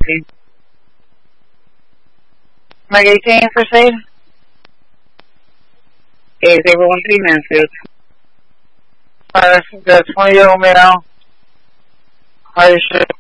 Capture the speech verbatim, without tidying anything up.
sí. Magating for sale? Eh, tengo un Mansfield. Para the twenty year old male, high shift,